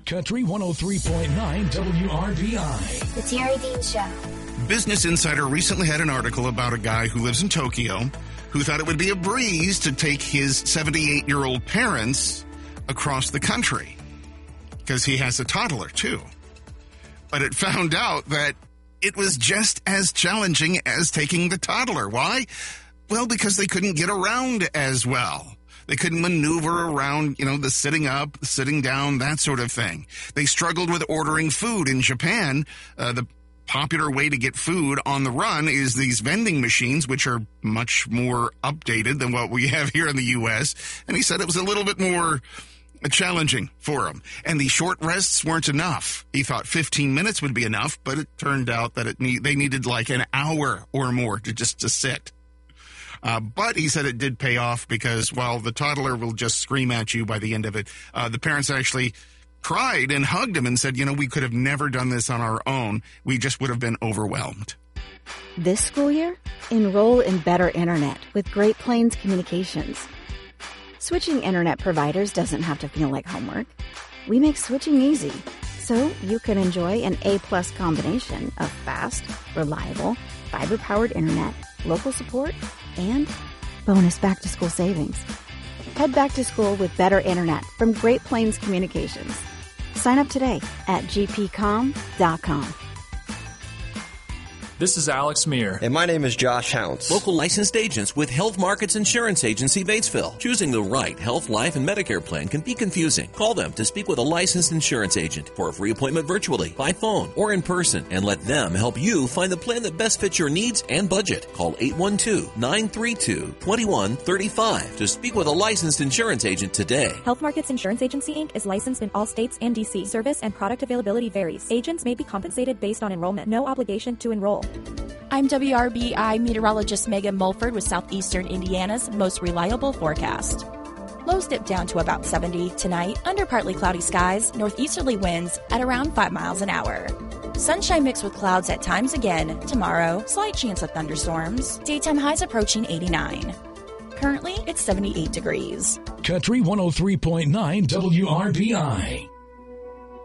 Country 103.9 WRBI. The Terry Dean Show. Business Insider recently had an article about a guy who lives in Tokyo who thought it would be a breeze to take his 78-year-old parents across the country because he has a toddler too. But it found out that it was just as challenging as taking the toddler. Why? Well, because they couldn't get around as well. They couldn't maneuver around, the sitting up, sitting down, that sort of thing. They struggled with ordering food. In Japan, the popular way to get food on the run is these vending machines, which are much more updated than what we have here in the U.S. And he said it was a little bit more challenging for him. And the short rests weren't enough. He thought 15 minutes would be enough, but it turned out that they needed like an hour or more to sit. But he said it did pay off because while the toddler will just scream at you by the end of it, the parents actually cried and hugged him and said, we could have never done this on our own. We just would have been overwhelmed. This school year, enroll in Better Internet with Great Plains Communications. Switching internet providers doesn't have to feel like homework. We make switching easy, so you can enjoy an A-plus combination of fast, reliable, fiber-powered internet, local support, and bonus back-to-school savings. Head back to school with Better Internet from Great Plains Communications. Sign up today at gpcom.com. This is Alex Meir. And my name is Josh Hounce. Local licensed agents with Health Markets Insurance Agency, Batesville. Choosing the right health, life, and Medicare plan can be confusing. Call them to speak with a licensed insurance agent for a free appointment virtually, by phone, or in person, and let them help you find the plan that best fits your needs and budget. Call 812-932-2135 to speak with a licensed insurance agent today. Health Markets Insurance Agency, Inc. is licensed in all states and D.C. Service and product availability varies. Agents may be compensated based on enrollment. No obligation to enroll. I'm WRBI meteorologist Megan Mulford with Southeastern Indiana's most reliable forecast. Lows dip down to about 70 tonight under partly cloudy skies, northeasterly winds at around 5 miles an hour. Sunshine mixed with clouds at times again tomorrow, slight chance of thunderstorms. Daytime highs approaching 89. Currently, it's 78 degrees. Country 103.9 WRBI.